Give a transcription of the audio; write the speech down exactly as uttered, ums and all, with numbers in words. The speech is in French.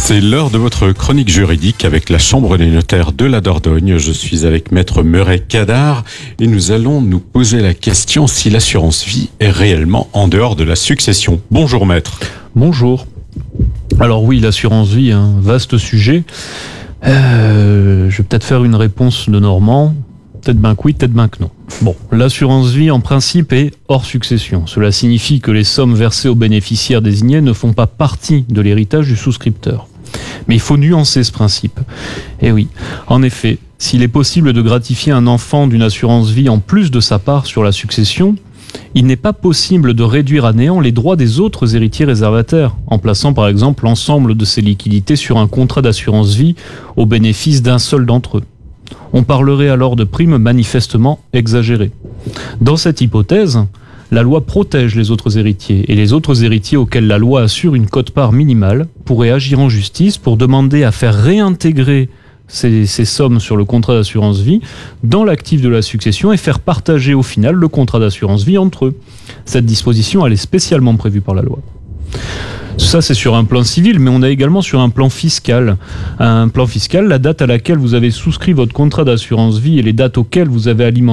C'est l'heure de votre chronique juridique avec la Chambre des notaires de la Dordogne. Je suis avec Maître Meuret Cadar et nous allons nous poser la question si l'assurance vie est réellement en dehors de la succession. Bonjour Maître. Bonjour. Alors oui, l'assurance vie, un vaste sujet. Euh, je vais peut-être faire une réponse de Normand. Peut-être ben que oui, peut-être ben que non. Bon, l'assurance vie en principe est hors succession. Cela signifie que les sommes versées aux bénéficiaires désignés ne font pas partie de l'héritage du souscripteur. Mais il faut nuancer ce principe. Et oui, en effet, s'il est possible de gratifier un enfant d'une assurance vie en plus de sa part sur la succession, il n'est pas possible de réduire à néant les droits des autres héritiers réservataires, en plaçant par exemple l'ensemble de ces liquidités sur un contrat d'assurance vie au bénéfice d'un seul d'entre eux. On parlerait alors de primes manifestement exagérées. Dans cette hypothèse, la loi protège les autres héritiers, et les autres héritiers auxquels la loi assure une quote-part minimale pourraient agir en justice pour demander à faire réintégrer ces, ces sommes sur le contrat d'assurance vie dans l'actif de la succession et faire partager au final le contrat d'assurance vie entre eux. Cette disposition, elle est spécialement prévue par la loi. Ça, c'est sur un plan civil, mais on a également sur un plan fiscal. Un plan fiscal, la date à laquelle vous avez souscrit votre contrat d'assurance vie et les dates auxquelles vous avez alimenté